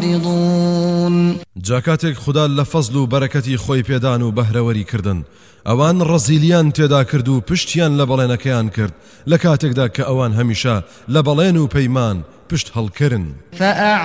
معرضون. جاكاتك خدا لفضل بركتي خوي بيدان و بهروري كردن اوان رزيليان تيدا كردو پشتيان لبلينكيان كرد لكاتك دا كأوان هميشا لبلين و پيمان پشت هل كرن.